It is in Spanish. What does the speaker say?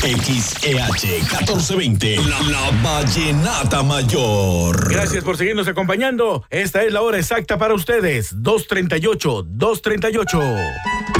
XEH 1420, la Vallenata Mayor. Gracias por seguirnos acompañando. Esta es la hora exacta para ustedes, 2:38.